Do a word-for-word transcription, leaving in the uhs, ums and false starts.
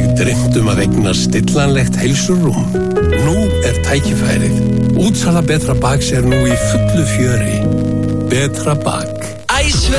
þig dreymt um að egna stillanlegt heilsurúm? Nú er tækifærið. Útsala Betra Baks er nú í fullu fjöri. Betra Bak. Æsver